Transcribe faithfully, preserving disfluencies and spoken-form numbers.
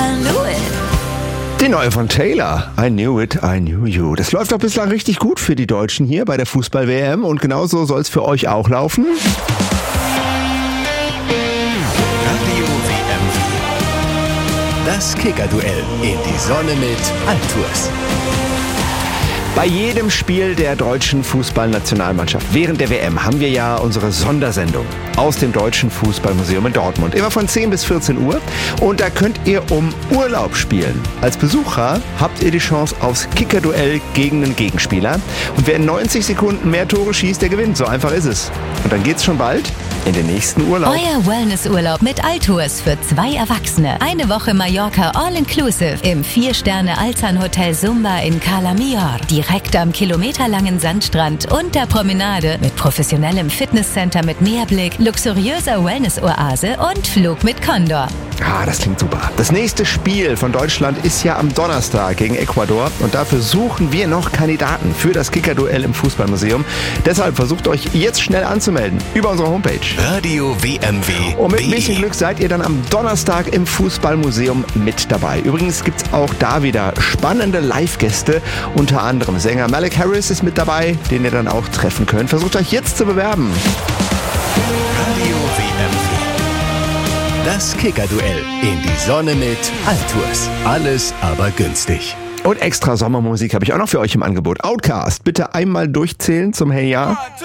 I knew it. Die neue von Taylor, I Knew It, I Knew You. Das läuft doch bislang richtig gut für die Deutschen hier bei der Fußball-W M und genauso soll es für euch auch laufen. Radio W M W. Das Kicker-Duell in die Sonne mit Altours. Bei jedem Spiel der deutschen Fußballnationalmannschaft während der W M haben wir ja unsere Sondersendung aus dem Deutschen Fußballmuseum in Dortmund. Immer von zehn bis vierzehn Uhr. Und da könnt ihr um Urlaub spielen. Als Besucher habt ihr die Chance aufs Kicker-Duell gegen einen Gegenspieler. Und wer in neunzig Sekunden mehr Tore schießt, der gewinnt. So einfach ist es. Und dann geht's schon bald in den nächsten Urlaub. Euer Wellnessurlaub mit Altours für zwei Erwachsene. Eine Woche Mallorca All-Inclusive im vier Sterne Alzan Hotel Sumba in Cala Millor. Direkt am kilometerlangen Sandstrand und der Promenade mit professionellem Fitnesscenter mit Meerblick, luxuriöser Wellness-Oase und Flug mit Condor. Ah, das klingt super. Das nächste Spiel von Deutschland ist ja am Donnerstag gegen Ecuador und dafür suchen wir noch Kandidaten für das Kicker-Duell im Fußballmuseum. Deshalb versucht euch jetzt schnell anzumelden über unsere Homepage. Radio W M W. Und mit ein bisschen Glück seid ihr dann am Donnerstag im Fußballmuseum mit dabei. Übrigens gibt's auch da wieder spannende Live-Gäste. Unter anderem Sänger Malik Harris ist mit dabei, den ihr dann auch treffen könnt. Versucht euch jetzt zu bewerben. Radio W M W. Das Kicker-Duell in die Sonne mit Altours. Alles aber günstig. Und extra Sommermusik habe ich auch noch für euch im Angebot. Outcast, bitte einmal durchzählen zum Hey Ja.